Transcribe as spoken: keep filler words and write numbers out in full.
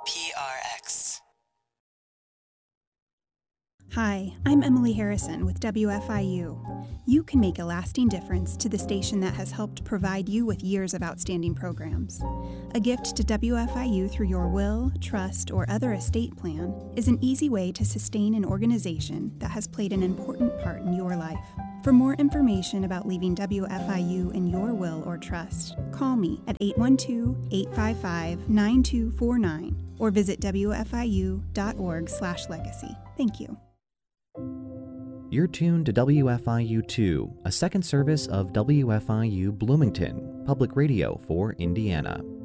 P R X. Hi, I'm Emily Harrison with W F I U. You can make a lasting difference to the station that has helped provide you with years of outstanding programs. A gift to W F I U through your will, trust, or other estate plan is an easy way to sustain an organization that has played an important part in your life. For more information about leaving W F I U in your will or trust, call me at eight one two, eight five five, nine two four nine or visit W F I U dot org slash legacy. Thank you. You're tuned to W F I U two, a second service of W F I U Bloomington, public radio for Indiana.